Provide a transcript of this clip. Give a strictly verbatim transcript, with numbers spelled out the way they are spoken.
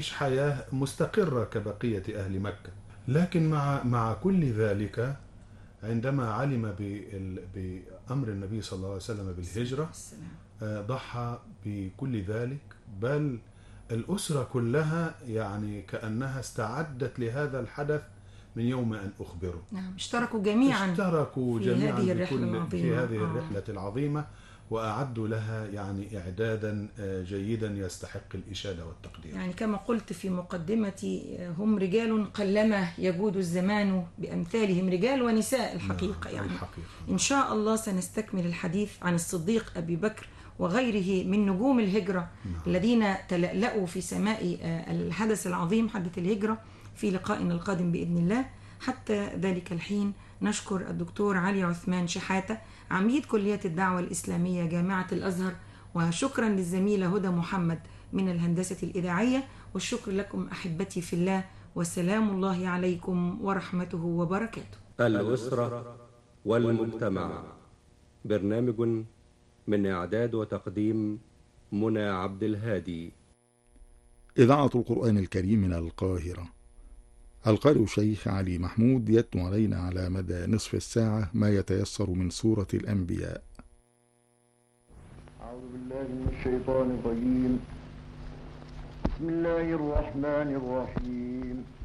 يعيش حياة مستقرة كبقية أهل مكة. لكن مع مع كل ذلك، عندما علم بأمر النبي صلى الله عليه وسلم بالهجرة، ضحى بكل ذلك، بل الأسرة كلها يعني كأنها استعدت لهذا الحدث من يوم أن أخبروا. نعم، اشتركوا جميعا اشتركوا في جميعا هذه الرحلة بكل العظيمة. في هذه آه. الرحلة العظيمة، وأعدوا لها يعني إعدادا جيدا يستحق الإشادة والتقدير. يعني كما قلت في مقدمتي، هم رجال قلما يجود الزمان بأمثالهم، رجال ونساء الحقيقة. نعم، يعني الحقيقة. إن شاء الله سنستكمل الحديث عن الصديق أبي بكر وغيره من نجوم الهجرة نعم. الذين تلألأوا في سماء الحدث العظيم حدث الهجرة في لقائنا القادم بإذن الله. حتى ذلك الحين نشكر الدكتور علي عثمان شحاتة، عميد كلية الدعوة الإسلامية جامعة الأزهر، وشكرا للزميلة هدى محمد من الهندسة الإذاعية، والشكر لكم أحبتي في الله، وسلام الله عليكم ورحمته وبركاته. الأسرة والمجتمع، برنامج من إعداد وتقديم منى عبد الهادي. إذاعة القرآن الكريم من القاهرة. القارئ الشيخ علي محمود يتلو علينا على مدى نصف الساعة ما يتيسر من سورة الأنبياء. أعوذ بالله من الشيطان الرجيم. بسم الله الرحمن الرحيم.